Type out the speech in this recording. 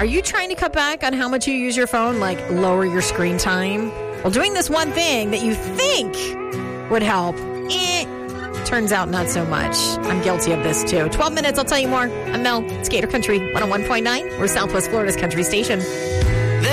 Are you trying to cut back on how much you use your phone? Like lower your screen time? Well, doing this one thing that you think would help, turns out not so much. I'm guilty of this too. 12 minutes, I'll tell you more. I'm Mel. It's Gator Country 101.9. We're Southwest Florida's country station.